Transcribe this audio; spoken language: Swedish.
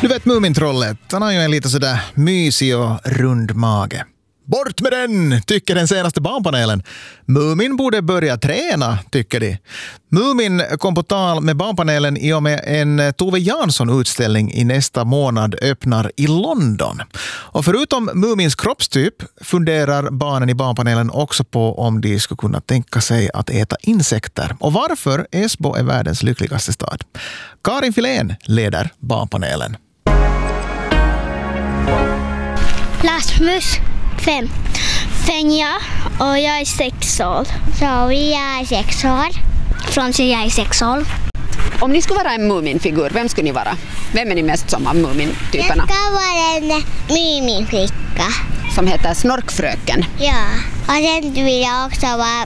Du vet Mumintrollet, han har ju en lite sådär mysig och rund mage. Bort med den, tycker den senaste barnpanelen. Mumin borde börja träna, tycker de. Mumin kom på tal med barnpanelen i och med en Tove Jansson-utställning i nästa månad öppnar i London. Och förutom Mumins kroppstyp funderar barnen i barnpanelen också på om de skulle kunna tänka sig att äta insekter. Och varför Esbo är världens lyckligaste stad. Karin Filén leder barnpanelen. Rasmus, 5. Fenja och jag är 6 år. Zoe, jag är 6 år. Francia, jag är 6 år. Om ni skulle vara en Muminfigur, vem skulle ni vara? Vem är ni mest som av Mumin-typerna? Jag ska vara en Muminflicka. Som heter Snorkfröken. Ja, och sen vill jag också vara